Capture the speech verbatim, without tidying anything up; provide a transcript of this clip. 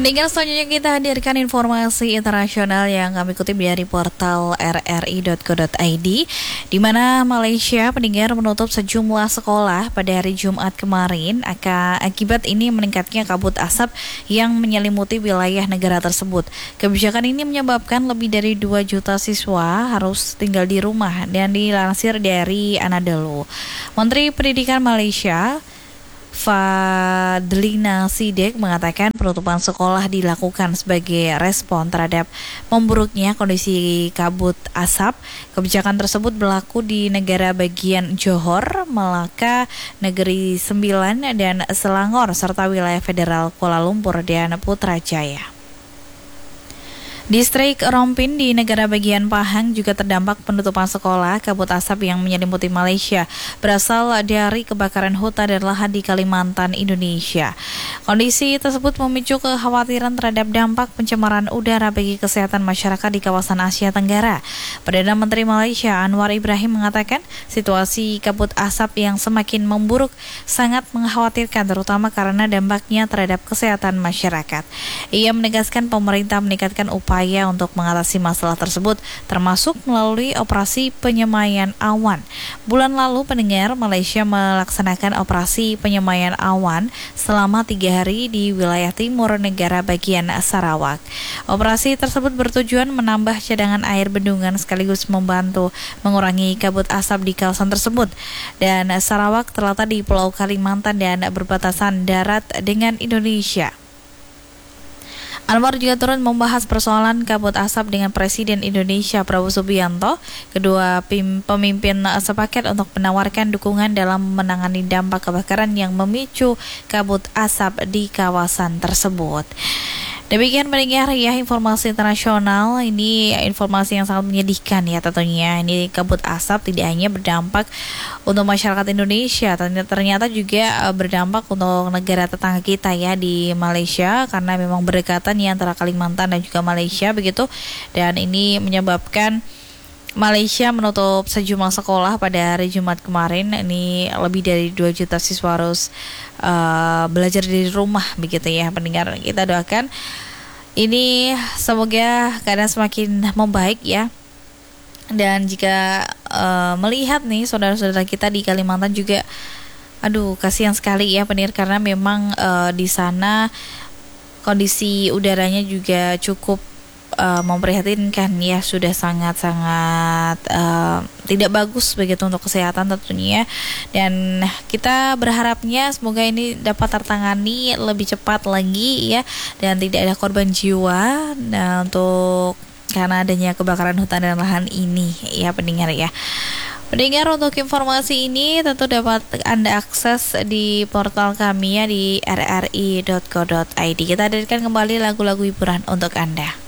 Pendengar, selanjutnya kita hadirkan informasi internasional yang kami kutip dari portal r r i dot co dot i d, di mana Malaysia pendengar menutup sejumlah sekolah pada hari Jumat kemarin akibat ini meningkatnya kabut asap yang menyelimuti wilayah negara tersebut. Kebijakan ini menyebabkan lebih dari dua juta siswa harus tinggal di rumah, dan dilansir dari Anadolu. Menteri Pendidikan Malaysia Fadlina Siddiq mengatakan penutupan sekolah dilakukan sebagai respon terhadap memburuknya kondisi kabut asap. Kebijakan tersebut berlaku di negara bagian Johor, Melaka, Negeri Sembilan, dan Selangor, serta wilayah federal Kuala Lumpur dan Putrajaya. Distrik Rompin di negara bagian Pahang juga terdampak penutupan sekolah. Kabut asap yang menyelimuti Malaysia berasal dari kebakaran hutan dan lahan di Kalimantan, Indonesia. Kondisi tersebut memicu kekhawatiran terhadap dampak pencemaran udara bagi kesehatan masyarakat di kawasan Asia Tenggara. Perdana Menteri Malaysia Anwar Ibrahim mengatakan situasi kabut asap yang semakin memburuk sangat mengkhawatirkan, terutama karena dampaknya terhadap kesehatan masyarakat. Ia menegaskan pemerintah meningkatkan upaya upaya untuk mengatasi masalah tersebut, termasuk melalui operasi penyemaian awan. Bulan lalu, pendengar, Malaysia melaksanakan operasi penyemaian awan selama tiga hari di wilayah timur negara bagian Sarawak. Operasi tersebut bertujuan menambah cadangan air bendungan sekaligus membantu mengurangi kabut asap di kawasan tersebut. Dan Sarawak terletak di Pulau Kalimantan dan berbatasan darat dengan Indonesia. Anwar juga turut membahas persoalan kabut asap dengan Presiden Indonesia Prabowo Subianto. Kedua pemimpin sepakat untuk menawarkan dukungan dalam menangani dampak kebakaran yang memicu kabut asap di kawasan tersebut. Demikian pendengar ya, informasi internasional. Ini informasi yang sangat menyedihkan ya tentunya. Ini kabut asap tidak hanya berdampak untuk masyarakat Indonesia, ternyata juga berdampak untuk negara tetangga kita ya di Malaysia, karena memang berdekatan ya antara Kalimantan dan juga Malaysia begitu. Dan ini menyebabkan Malaysia menutup sejumlah sekolah pada hari Jumat kemarin. Ini lebih dari dua juta siswa harus uh, belajar di rumah begitu ya pendengar. Kita doakan ini semoga keadaan semakin membaik ya. Dan jika uh, melihat nih saudara-saudara kita di Kalimantan juga, aduh kasihan sekali ya pendengar, karena memang uh, di sana kondisi udaranya juga cukup Uh, memprihatinkan ya, sudah sangat-sangat uh, tidak bagus begitu untuk kesehatan tentunya. Dan kita berharapnya semoga ini dapat tertangani lebih cepat lagi ya, dan tidak ada korban jiwa nah, untuk karena adanya kebakaran hutan dan lahan ini ya pendengar ya. Pendengar, untuk informasi ini tentu dapat Anda akses di portal kami ya di r r i dot co dot i d. Kita hadirkan kembali lagu-lagu hiburan untuk Anda.